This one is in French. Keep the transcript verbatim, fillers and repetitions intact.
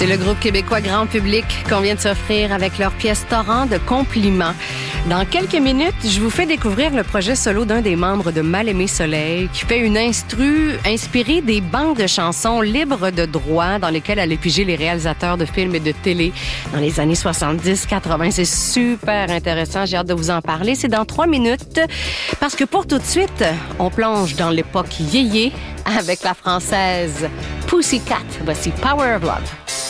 C'est le groupe québécois Grand Public qu'on vient de s'offrir avec leur pièce Torrent de compliments. Dans quelques minutes, je vous fais découvrir le projet solo d'un des membres de Mal-Aimé Soleil qui fait une instru inspirée des banques de chansons libres de droit dans lesquelles allaient piger les réalisateurs de films et de télé dans les années soixante-dix quatre-vingts. C'est super intéressant. J'ai hâte de vous en parler. C'est dans trois minutes parce que pour tout de suite, on plonge dans l'époque yéyé avec la française Pussycat. Voici Power of Love.